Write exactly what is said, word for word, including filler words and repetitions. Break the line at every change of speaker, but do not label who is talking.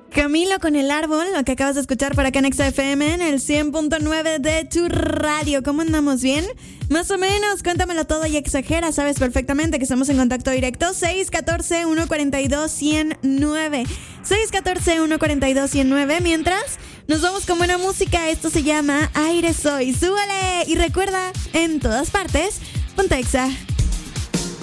Camilo con El Árbol, lo que acabas de escuchar por acá en Exa F M en el cien punto nueve de tu radio. ¿Cómo andamos? ¿Bien? Más o menos, cuéntamelo todo y exagera. Sabes perfectamente que estamos en contacto directo. seis uno cuatro, uno cuatro dos, uno cero nueve seis uno cuatro, uno cuatro dos, uno cero nueve. Mientras, nos vamos con buena música. Esto se llama Aire Soy. ¡Súbale! Y recuerda, en todas partes, ponte Exa.